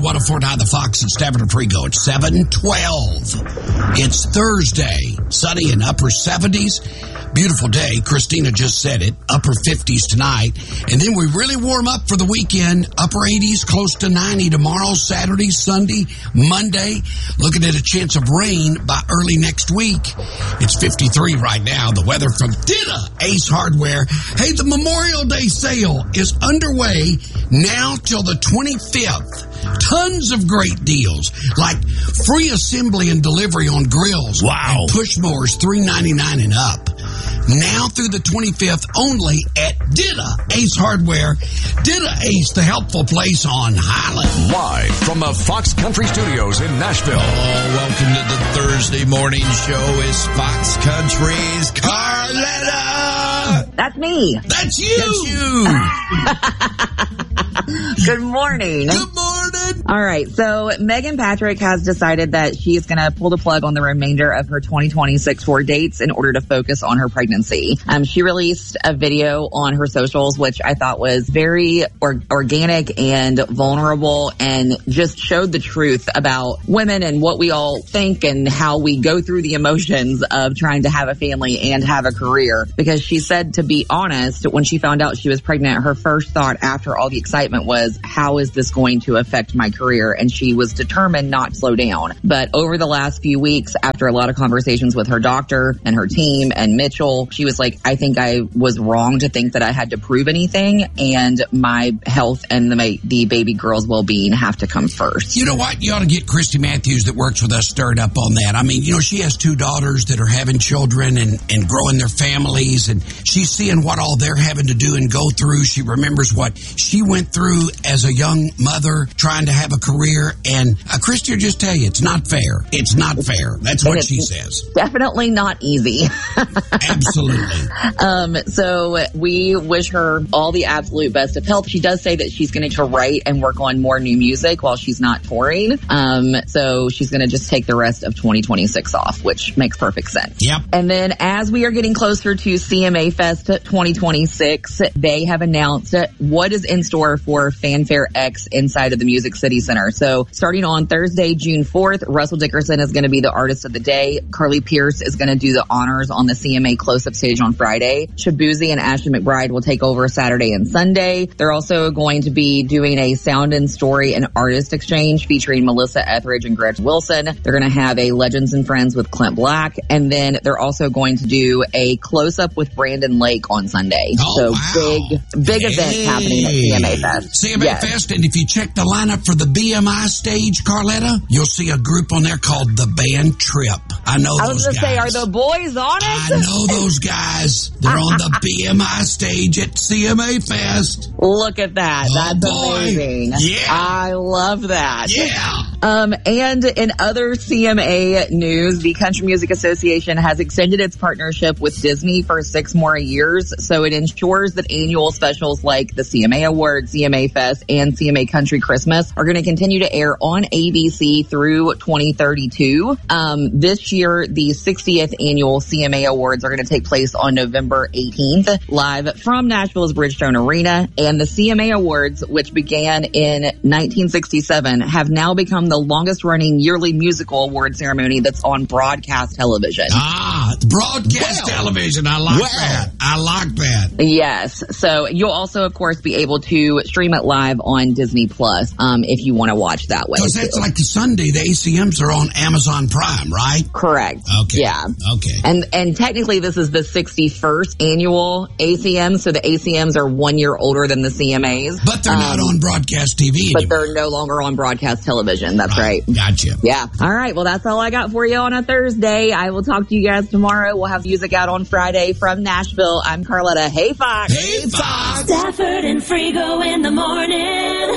104.9 The Fox in Stafford and Frigo at 7:12. It's Thursday, sunny and upper 70s. Beautiful day. Christina just said it. Upper 50s tonight. And then we really warm up for the weekend. Upper 80s, close to 90 tomorrow, Saturday, Sunday, Monday. Looking at a chance of rain by early next week. It's 53 right now. The weather from Dita Ace Hardware. Hey, the Memorial Day sale is underway now till the 25th. Tons of great deals, like free assembly and delivery on grills. Wow. And push mowers, $3.99 and up. Now through the 25th only at Dita Ace Hardware. Dita Ace, the helpful place on Highland. Live from the Fox Country Studios in Nashville. Oh, welcome to the Thursday morning show. Is Fox Country's Carletta. That's me. That's you. That's you. Good morning. Good morning. All right. So Megan Patrick has decided that she's going to pull the plug on the remainder of her 2026 tour dates in order to focus on her pregnancy. She released a video on her socials, which I thought was very organic and vulnerable and just showed the truth about women and what we all think and how we go through the emotions of trying to have a family and have a career. Because she said, to be honest, when she found out she was pregnant, her first thought after all the excitement was, how is this going to affect my career? And she was determined not to slow down. But over the last few weeks, after a lot of conversations with her doctor and her team and Mitchell, she was like, I think I was wrong to think that I had to prove anything, and my health and the baby girl's well-being have to come first. You know what? You ought to get Christy Matthews that works with us stirred up on that. I mean, she has two daughters that are having children and growing their families, and she's seeing what all they're having to do and go through. She remembers what she went through as a young mother trying to have a career, and Christy will just tell you, it's not fair. It's not fair. That's what she says. Definitely not easy. Absolutely. So we wish her all the absolute best of health. She does say that she's going to write and work on more new music while she's not touring. So she's going to just take the rest of 2026 off, which makes perfect sense. Yep. And then as we are getting closer to CMA Fest 2026, they have announced what is in store for Fanfare X inside of the Music City Center. So starting on Thursday, June 4th, Russell Dickerson is going to be the artist of the day. Carly Pierce is going to do the honors on the CMA close-up stage on Friday. Shabuzi and Ashley McBride will take over Saturday and Sunday. They're also going to be doing a sound and story and artist exchange featuring Melissa Etheridge and Gretchen Wilson. They're going to have a Legends and Friends with Clint Black. And then they're also going to do a close-up with Brandon Lake on Sunday. Oh, so wow. big event happening at CMA Fest. CMA Fest, and if you check the lineup for the BMI stage, Carletta, you'll see a group on there called The Band Trip. I know those guys. I was going to say, are the boys on it? I know those guys. They're on the BMI stage at CMA Fest. Look at that. Oh, That's boy. amazing. Yeah. I love that. Yeah. And in other CMA news, the Country Music Association has extended its partnership with Disney for 6 more years. So it ensures that annual specials like the CMA Awards, CMA Fest, and CMA Country Christmas are going to continue to air on ABC through 2032. This year, the 60th annual CMA Awards are going to take place on November 18th, live from Nashville's Bridgestone Arena. And the CMA Awards, which began in 1967, have now become the longest running yearly musical award ceremony that's on broadcast television. Broadcast television. I like that. I like that. Yes. So you'll also, of course, be able to stream it live on Disney Plus if you want to watch that way. Because that's like Sunday, the ACMs are on Amazon Prime, right? Correct. Okay. Yeah. Okay. And technically this is the 61st annual ACM, so the ACMs are 1 year older than the CMAs. But they're not on broadcast TV anymore. But they're no longer on broadcast television. That's right. Gotcha. Yeah. All right. Well, that's all I got for you on a Thursday. I will talk to you guys tomorrow. We'll have music out on Friday from Nashville. I'm Carletta. Hey, Fox. Hey, Fox. Stafford and Frigo in the morning.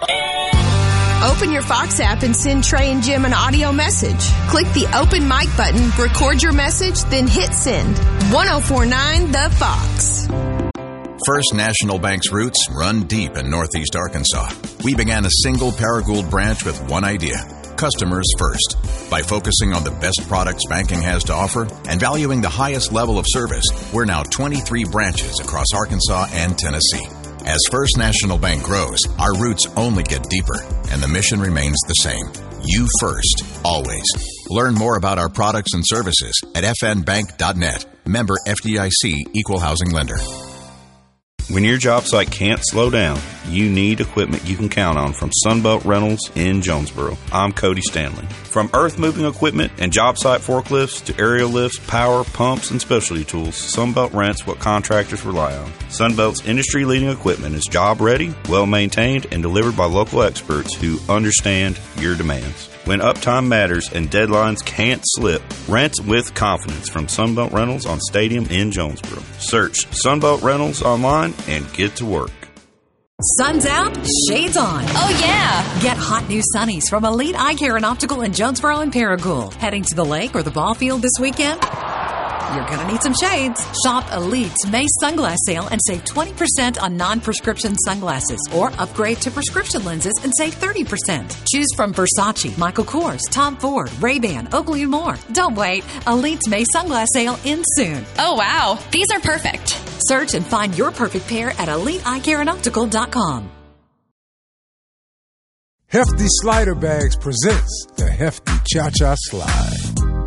Open your Fox app and send Trey and Jim an audio message. Click the open mic button, record your message, then hit send. 104.9 The Fox. First National Bank's roots run deep in Northeast Arkansas. We began a single Paragould branch with one idea: customers first. By focusing on the best products banking has to offer and valuing the highest level of service, we're now 23 branches across Arkansas and Tennessee. As First National Bank grows, our roots only get deeper, and the mission remains the same. You first, always. Learn more about our products and services at fnbank.net. Member FDIC Equal Housing Lender. When your job site can't slow down, you need equipment you can count on from Sunbelt Rentals in Jonesboro. I'm Cody Stanley. From earth-moving equipment and job site forklifts to aerial lifts, power, pumps, and specialty tools, Sunbelt rents what contractors rely on. Sunbelt's industry-leading equipment is job-ready, well-maintained, and delivered by local experts who understand your demands. When uptime matters and deadlines can't slip, rent with confidence from Sunbelt Rentals on Stadium in Jonesboro. Search Sunbelt Rentals online and get to work. Sun's out, shades on. Oh, yeah. Get hot new sunnies from Elite Eye Care and Optical in Jonesboro and Paragould. Heading to the lake or the ball field this weekend? You're going to need some shades. Shop Elite's May Sunglass Sale and save 20% on non-prescription sunglasses. Or upgrade to prescription lenses and save 30%. Choose from Versace, Michael Kors, Tom Ford, Ray-Ban, Oakley, and more. Don't wait. Elite's May Sunglass Sale ends soon. Oh, wow. These are perfect. Search and find your perfect pair at EliteEyeCareandOptical.com. Hefty Slider Bags presents the Hefty Cha-Cha Slide.